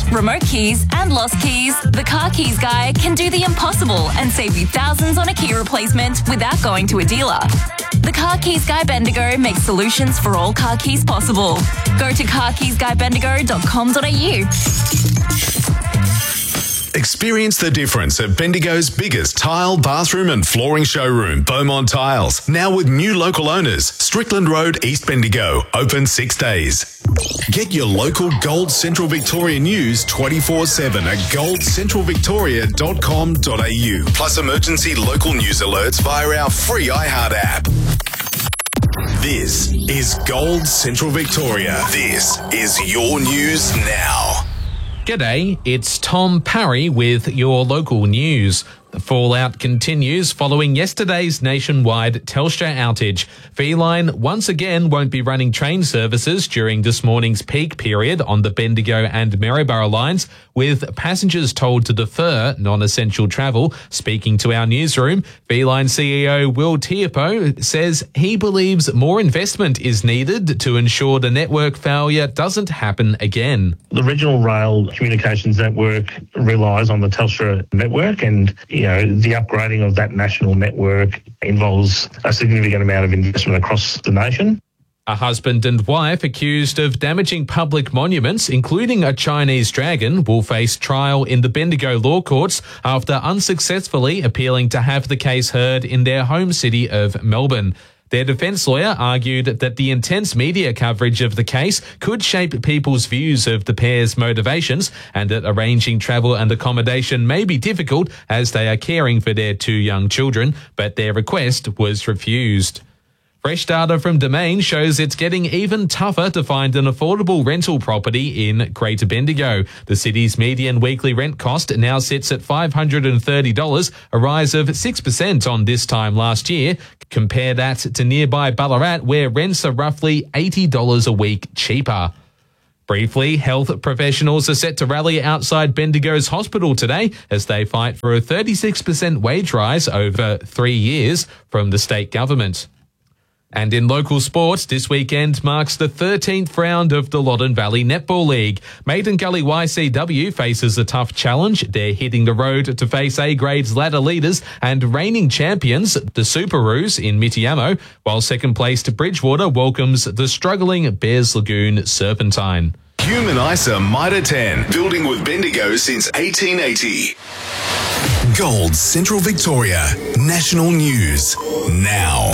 remote keys and lost keys, the Car Keys Guy can do the impossible and save you thousands on a key replacement without going to a dealer. The Car Keys Guy Bendigo makes solutions for all car keys possible. Go to carkeysguybendigo.com.au. Experience the difference at Bendigo's biggest tile, bathroom and flooring showroom, Beaumont Tiles. Now with new local owners, Strickland Road, East Bendigo. Open 6 days. Get your local Gold Central Victoria news 24/7 at goldcentralvictoria.com.au. Plus emergency local news alerts via our free iHeart app. This is Gold Central Victoria. This is your news now. G'day, it's Tom Parry with your local news. The fallout continues following yesterday's nationwide Telstra outage. Feline once again won't be running train services during this morning's peak period on the Bendigo and Maryborough lines, with passengers told to defer non-essential travel. Speaking to our newsroom, Feline CEO Will Tiapo says he believes more investment is needed to ensure the network failure doesn't happen again. The regional rail communications network relies on the Telstra network, and the upgrading of that national network involves a significant amount of investment across the nation. A husband and wife accused of damaging public monuments, including a Chinese dragon, will face trial in the Bendigo law courts after unsuccessfully appealing to have the case heard in their home city of Melbourne. Their defence lawyer argued that the intense media coverage of the case could shape people's views of the pair's motivations, and that arranging travel and accommodation may be difficult as they are caring for their 2 young children, but their request was refused. Fresh data from Domain shows it's getting even tougher to find an affordable rental property in Greater Bendigo. The city's median weekly rent cost now sits at $530, a rise of 6% on this time last year. Compare that to nearby Ballarat, where rents are roughly $80 a week cheaper. Briefly, health professionals are set to rally outside Bendigo's hospital today as they fight for a 36% wage rise over 3 years from the state government. And in local sports, this weekend marks the 13th round of the Loddon Valley Netball League. Maiden Gully YCW faces a tough challenge. They're hitting the road to face A-Grade's ladder leaders and reigning champions, the Superoos in Mitiamo, while second-placed Bridgewater welcomes the struggling Bears Lagoon Serpentine. Human ISA Mitre 10, building with Bendigo since 1880. Gold Central Victoria, national news now.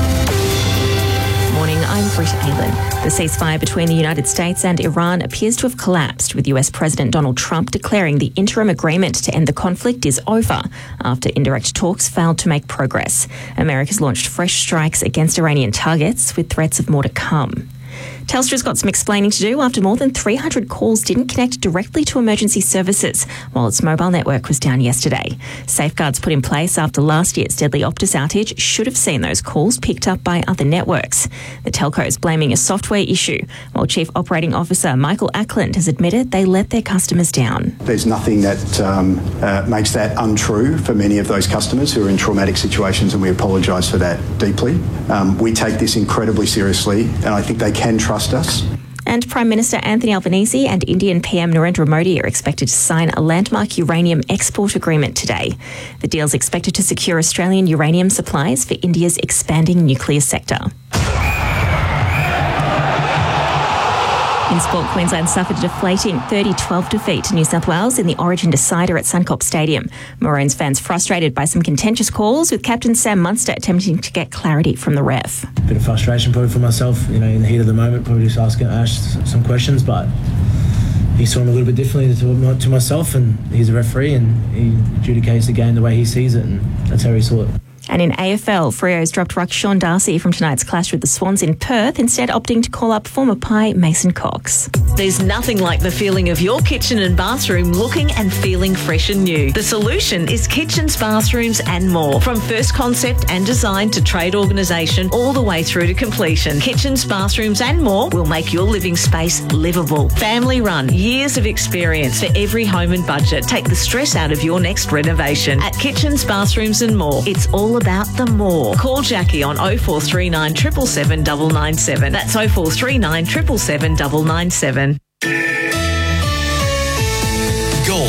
Morning, I'm Britta Aylan. The ceasefire between the United States and Iran appears to have collapsed, with US President Donald Trump declaring the interim agreement to end the conflict is over after indirect talks failed to make progress. America's launched fresh strikes against Iranian targets, with threats of more to come. Telstra's got some explaining to do after more than 300 calls didn't connect directly to emergency services while its mobile network was down yesterday. Safeguards put in place after last year's deadly Optus outage should have seen those calls picked up by other networks. The telco is blaming a software issue, while Chief Operating Officer Michael Ackland has admitted they let their customers down. There's nothing that makes that untrue for many of those customers who are in traumatic situations, and we apologise for that deeply. We take this incredibly seriously, and I think they can trust us. And Prime Minister Anthony Albanese and Indian PM Narendra Modi are expected to sign a landmark uranium export agreement today. The deal is expected to secure Australian uranium supplies for India's expanding nuclear sector. In sport, Queensland suffered a deflating 30-12 defeat to New South Wales in the Origin decider at Suncorp Stadium. Maroons fans frustrated by some contentious calls, with captain Sam Munster attempting to get clarity from the ref. Bit of frustration probably for myself, in the heat of the moment, probably just asking Ash some questions, but he saw him a little bit differently to myself, and he's a referee and he adjudicates the game the way he sees it, and that's how he saw it. And in AFL, Freo's dropped ruck Sean Darcy from tonight's clash with the Swans in Perth, instead opting to call up former Pie Mason Cox. There's nothing like the feeling of your kitchen and bathroom looking and feeling fresh and new. The solution is Kitchens, Bathrooms and More. From first concept and design to trade organisation, all the way through to completion. Kitchens, Bathrooms and More will make your living space livable. Family run, years of experience for every home and budget. Take the stress out of your next renovation. At Kitchens, Bathrooms and More, it's all about the more. Call Jackie on 0439 777 997. That's 0439 777 997.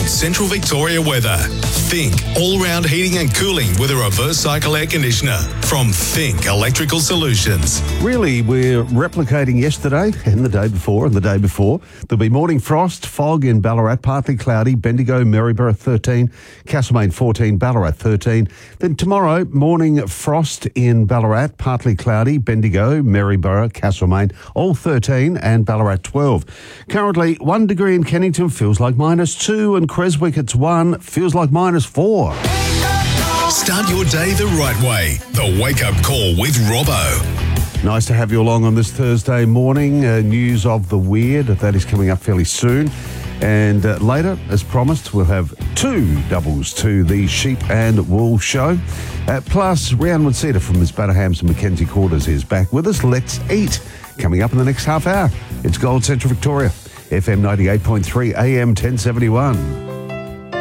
Central Victoria weather. Think all-round heating and cooling with a reverse cycle air conditioner from Think Electrical Solutions. Really, we're replicating yesterday and the day before and the day before. There'll be morning frost, fog in Ballarat, partly cloudy, Bendigo, Maryborough 13, Castlemaine 14, Ballarat 13. Then tomorrow, morning frost in Ballarat, partly cloudy, Bendigo, Maryborough, Castlemaine, all 13 and Ballarat 12. Currently, 1 degree in Kennington feels like -2 and Creswick it's 1, feels like -4. Start your day the right way. The Wake Up Call with Robbo. Nice to have you along on this Thursday morning. News of the weird, that is coming up fairly soon. And later, as promised, we'll have 2 doubles to the Sheep and Wool show. Plus, Rhiannon Woodseter from Miss Batterhams and Mackenzie Quarters is back with us. Let's eat. Coming up in the next half hour, it's Gold Central Victoria, FM 98.3, AM 1071.